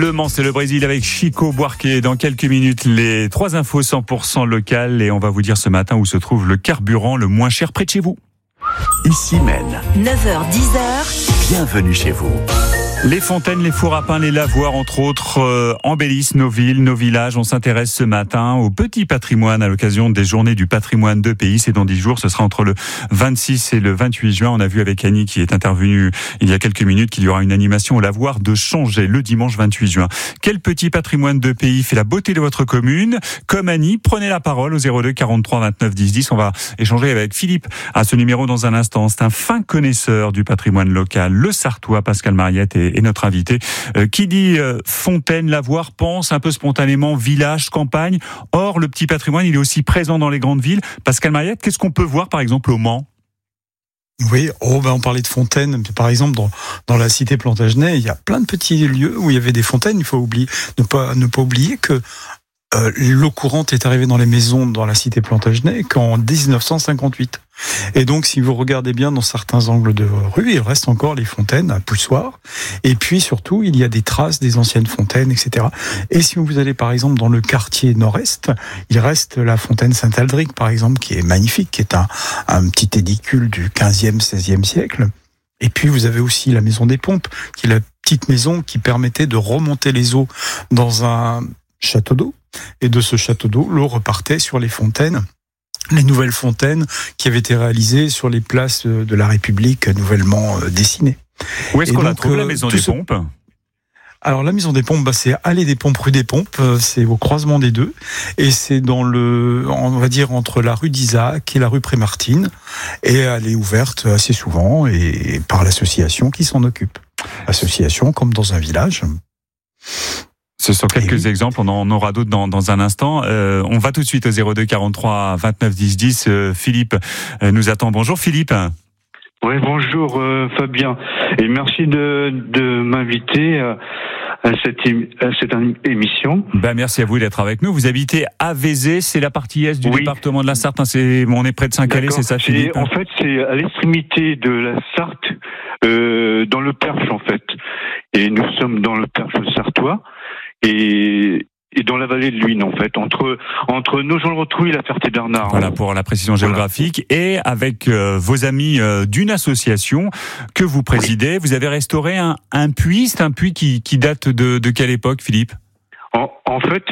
Le Mans, c'est le Brésil avec Chico Buarque. Dans quelques minutes, les 3 infos 100% locales. Et on va vous dire ce matin où se trouve le carburant le moins cher près de chez vous. Ici Maine. 9h-10h. Bienvenue chez vous. Les fontaines, les fours à pain, les lavoirs, entre autres, embellissent nos villes, nos villages. On s'intéresse ce matin au petit patrimoine à l'occasion des Journées du patrimoine de pays. C'est dans 10 jours. Ce sera entre le 26 et le 28 juin. On a vu avec Annie, qui est intervenue il y a quelques minutes, qu'il y aura une animation au lavoir de Changé le dimanche 28 juin. Quel petit patrimoine de pays fait la beauté de votre commune? Comme Annie, prenez la parole au 02 43 29 10 10. On va échanger avec Philippe à ce numéro dans un instant. C'est un fin connaisseur du patrimoine local. Le Sartois, Pascal Mariette, est notre invité. Qui dit fontaine, lavoir, pense un peu spontanément village, campagne. Or, le petit patrimoine, il est aussi présent dans les grandes villes. Pascal Mariette, qu'est-ce qu'on peut voir, par exemple, au Mans? Oui, on parlait de fontaines. Par exemple, dans la cité Plantagenet, il y a plein de petits lieux où il y avait des fontaines. Il faut ne pas oublier que l'eau courante est arrivée dans les maisons dans la cité Plantagenet qu'en 1958. Et donc, si vous regardez bien dans certains angles de rue, il reste encore les fontaines à poussoir. Et puis, surtout, il y a des traces des anciennes fontaines, etc. Et si vous allez, par exemple, dans le quartier nord-est, il reste la fontaine Saint-Aldric, par exemple, qui est magnifique, qui est un petit édicule du 15e, 16e siècle. Et puis, vous avez aussi la maison des pompes, qui est la petite maison qui permettait de remonter les eaux dans un château d'eau. Et de ce château d'eau, l'eau repartait sur les fontaines, les nouvelles fontaines qui avaient été réalisées sur les places de la République nouvellement dessinées. Où est-ce qu'on la trouve, la maison des pompes ? Alors la maison des pompes, c'est allée des pompes, rue des pompes, c'est au croisement des deux, et c'est on va dire entre la rue d'Isaac et la rue Prémartine, et elle est ouverte assez souvent et par l'association qui s'en occupe. Association comme dans un village. Ce sont quelques exemples, on en aura d'autres dans un instant. On va tout de suite au 02 43 29 10 10. Philippe nous attend. Bonjour Philippe. Oui, bonjour Fabien. Et merci de m'inviter à cette émission. Merci à vous d'être avec nous. Vous habitez à Vézé, c'est la partie est du département de la Sarthe. On est près de Saint-Calais, c'est ça Philippe ? En fait, c'est à l'extrémité de la Sarthe, dans le Perche en fait. Et nous sommes dans le Perche sartois. Et dans la vallée de l'Huisne, en fait, entre Nogent-le-Rotrou et la Ferté-Bernard. Voilà, pour la précision géographique. Voilà. Et avec vos amis d'une association que vous présidez, vous avez restauré un puits. C'est un puits qui date de quelle époque, Philippe ? En fait,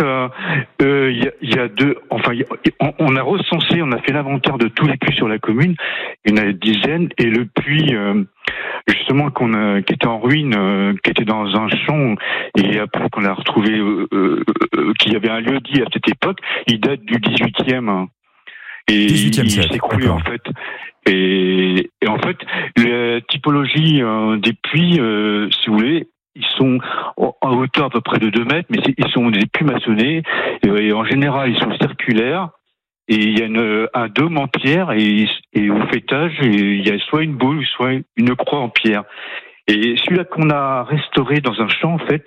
y a deux. Enfin, on a recensé, on a fait l'inventaire de tous les puits sur la commune. Il y en a une dizaine, et le puits justement qui était en ruine, qui était dans un champ, et après qu'on a retrouvé qu'il y avait un lieu-dit à cette époque, il date du 18e. Et 18e il siècle, s'est écroulé en fait. Et en fait, la typologie des puits, si vous voulez, ils sont en hauteur à peu près de 2 mètres, mais ils sont des puits maçonnés, et en général ils sont circulaires, et il y a un dôme en pierre, et au fêtage, et il y a soit une boule, soit une croix en pierre. Et celui-là qu'on a restauré dans un champ, en fait,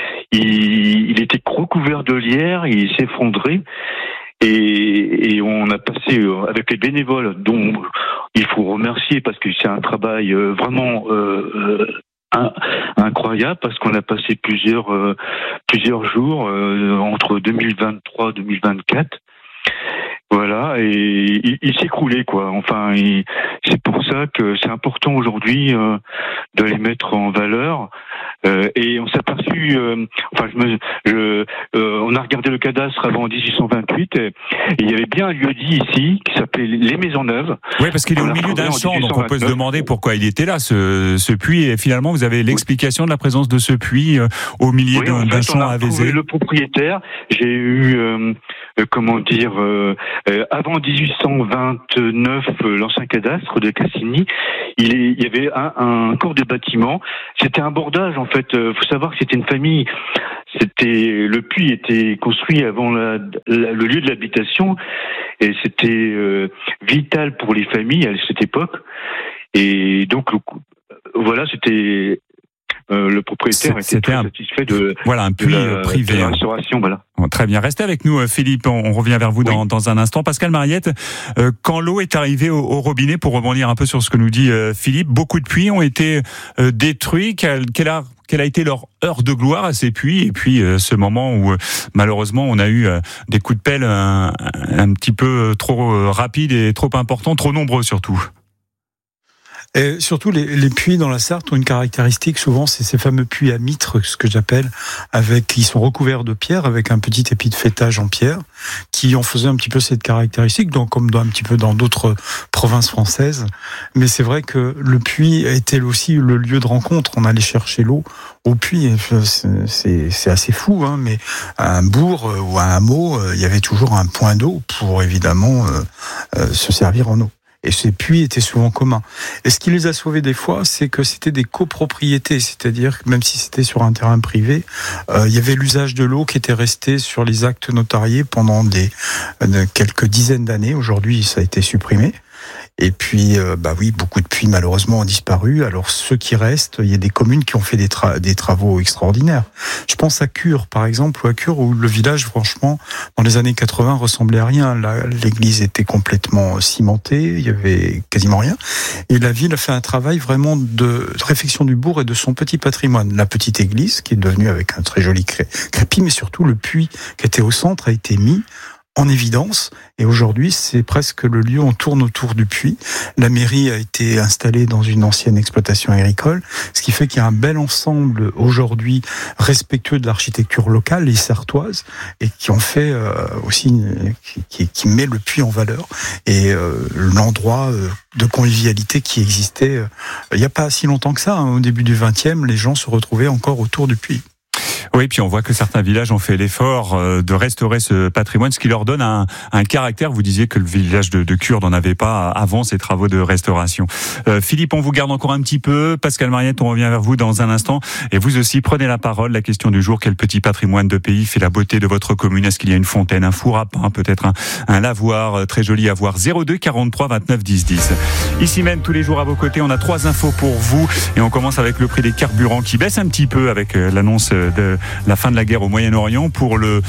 il était recouvert de lierre, et il s'est effondré, et on a passé avec les bénévoles, dont il faut remercier parce que c'est un travail vraiment incroyable, parce qu'on a passé plusieurs jours entre 2023 et 2024. Voilà, et il s'est écroulé, quoi. Enfin, c'est pour ça que c'est important aujourd'hui de les mettre en valeur. Et on s'est aperçu, on a regardé le cadastre avant 1828, et il y avait bien un lieu-dit ici qui s'appelait les Maisonneuves. Oui, parce qu'il est au milieu d'un champ, donc on peut se demander pourquoi il était là, ce puits. Et finalement, vous avez l'explication de la présence de ce puits au milieu d'un champ à Vézé. Le propriétaire, j'ai eu avant 1829, l'ancien cadastre de Cassini, il y avait un corps de bâtiment. C'était un bordage, en fait. Faut savoir que c'était une famille. Le puits était construit avant le lieu de l'habitation, et c'était vital pour les familles à cette époque. Et donc, voilà, c'était le propriétaire était très satisfait de un puits privé. De la restauration, voilà. Bon, très bien. Restez avec nous, Philippe. On revient vers vous dans un instant. Pascal Mariette, quand l'eau est arrivée au robinet, pour rebondir un peu sur ce que nous dit Philippe, beaucoup de puits ont été détruits. Quelle a été leur heure de gloire à ces puits, et puis ce moment où malheureusement on a eu des coups de pelle un petit peu trop rapides et trop importants, trop nombreux surtout. Et surtout, les puits dans la Sarthe ont une caractéristique, souvent, c'est ces fameux puits à mitre, ce que j'appelle, qui sont recouverts de pierre, avec un petit épi de faitage en pierre, qui en faisait un petit peu cette caractéristique, donc comme un petit peu dans d'autres provinces françaises. Mais c'est vrai que le puits était aussi le lieu de rencontre. On allait chercher l'eau au puits. C'est assez fou, hein, mais à un bourg ou à un hameau, il y avait toujours un point d'eau pour évidemment se servir en eau. Et ces puits étaient souvent communs. Et ce qui les a sauvés des fois, c'est que c'était des copropriétés, c'est-à-dire que même si c'était sur un terrain privé, il y avait l'usage de l'eau qui était resté sur les actes notariés pendant quelques dizaines d'années. Aujourd'hui, ça a été supprimé. Et puis, beaucoup de puits malheureusement ont disparu. Alors ceux qui restent, il y a des communes qui ont fait des travaux extraordinaires. Je pense à Cure, par exemple, où le village, franchement, dans les années 80, ressemblait à rien. L'église était complètement cimentée, il y avait quasiment rien. Et la ville a fait un travail vraiment de réfection du bourg et de son petit patrimoine. La petite église, qui est devenue avec un très joli crépi, mais surtout le puits qui était au centre a été mis en évidence, et aujourd'hui c'est presque le lieu, on tourne autour du puits. La mairie a été installée dans une ancienne exploitation agricole, ce qui fait qu'il y a un bel ensemble aujourd'hui respectueux de l'architecture locale et sartoise, et qui en fait aussi, qui met le puits en valeur, et l'endroit de convivialité qui existait il n'y a pas si longtemps que ça, hein. Au début du 20e, les gens se retrouvaient encore autour du puits. Oui, puis on voit que certains villages ont fait l'effort de restaurer ce patrimoine, ce qui leur donne un caractère. Vous disiez que le village de Cure n'en avait pas avant ces travaux de restauration. Philippe, on vous garde encore un petit peu. Pascal Mariette, on revient vers vous dans un instant. Et vous aussi, prenez la parole. La question du jour, quel petit patrimoine de pays fait la beauté de votre commune? Est-ce qu'il y a une fontaine, un four à pain, peut-être un lavoir très joli à voir? 02 43 29 10 10. Ici même, tous les jours à vos côtés, on a 3 infos pour vous. Et on commence avec le prix des carburants qui baisse un petit peu avec l'annonce de la fin de la guerre au Moyen-Orient. Pour le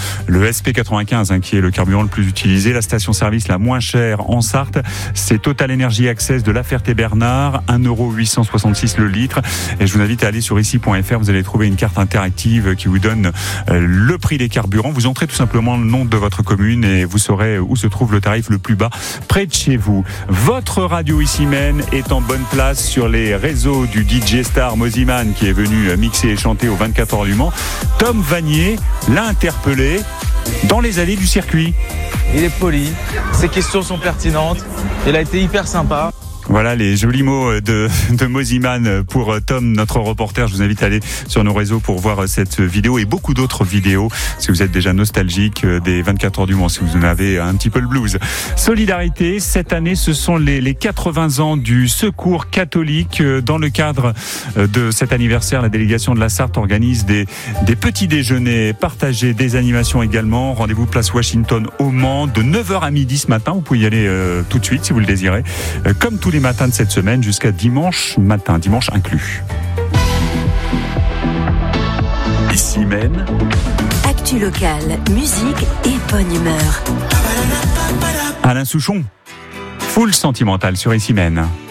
SP95, qui est le carburant le plus utilisé, la station-service la moins chère en Sarthe, c'est Total Energy Access de La Ferté-Bernard, 1,866 € le litre. Et je vous invite à aller sur ici.fr, vous allez trouver une carte interactive qui vous donne le prix des carburants. Vous entrez tout simplement le nom de votre commune et vous saurez où se trouve le tarif le plus bas près de chez vous. Votre radio Ici Même est en bonne place sur les réseaux du DJ Star Moziman, qui est venu mixer et chanter aux 24 heures du Mans. Tom Vanier l'a interpellé dans les allées du circuit. Il est poli, ses questions sont pertinentes, il a été hyper sympa. Voilà les jolis mots de Moziman pour Tom, notre reporter. Je vous invite à aller sur nos réseaux pour voir cette vidéo et beaucoup d'autres vidéos si vous êtes déjà nostalgique des 24 heures du Mans, si vous en avez un petit peu le blues. Solidarité, cette année, ce sont les 80 ans du Secours catholique. Dans le cadre de cet anniversaire, la délégation de la Sarthe organise des petits déjeuners partagés, des animations également. Rendez-vous place Washington au Mans de 9h à midi ce matin. Vous pouvez y aller tout de suite si vous le désirez. Comme tous les matins de cette semaine jusqu'à dimanche matin, dimanche inclus. Ici même, actu locale, musique et bonne humeur. Alain Souchon, Full Sentimental sur Ici Même.